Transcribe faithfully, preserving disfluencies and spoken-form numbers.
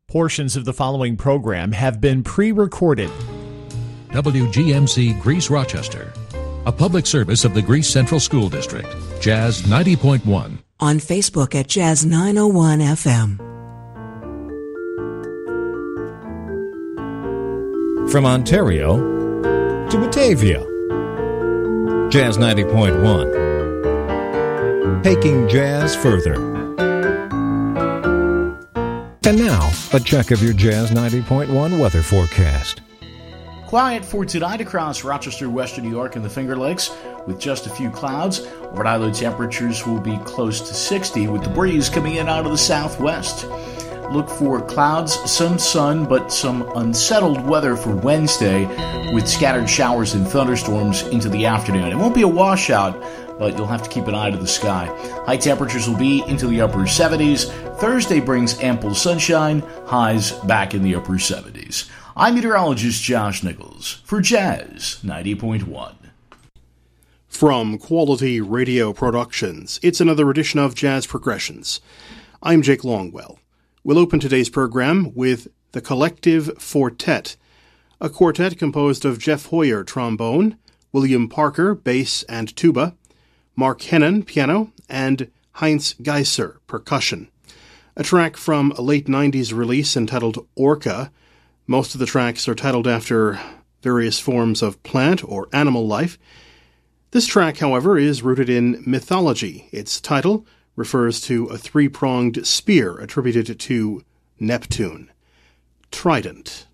Portions of the following program have been pre-recorded. W G M C Greece Rochester, a public service of the Greece Central School District, Jazz ninety point one. On Facebook at Jazz nine oh one F M. From Ontario to Batavia, Jazz ninety point one. Taking jazz further. And now, a check of your Jazz ninety point one weather forecast. Quiet for tonight across Rochester, Western New York, and the Finger Lakes, with just a few clouds. Overnight low temperatures will be close to sixty, with the breeze coming in out of the southwest. Look for clouds, some sun, but some unsettled weather for Wednesday, with scattered showers and thunderstorms into the afternoon. It won't be a washout, but you'll have to keep an eye to the sky. High temperatures will be into the upper seventies. Thursday brings ample sunshine, highs back in the upper seventies. I'm meteorologist Josh Nichols for Jazz ninety point one. From Quality Radio Productions, it's another edition of Jazz Progressions. I'm Jake Longwell. We'll open today's program with the Collective Fortet, a quartet composed of Jeff Hoyer, trombone, William Parker, bass and tuba, Mark Hennon, piano, and Heinz Geisser, percussion. A track from a late nineties release entitled Orca. Most of the tracks are titled after various forms of plant or animal life. This track, however, is rooted in mythology. Its title refers to a three-pronged spear attributed to Neptune. Trident.